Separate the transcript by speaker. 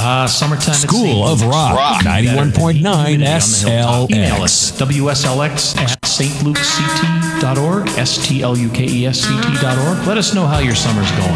Speaker 1: Summertime at
Speaker 2: School of Rock, 91.9 SLX.
Speaker 1: Email us, wslx@stlukeCT.org, STLUKESCT.org. Let us know how your summer's going.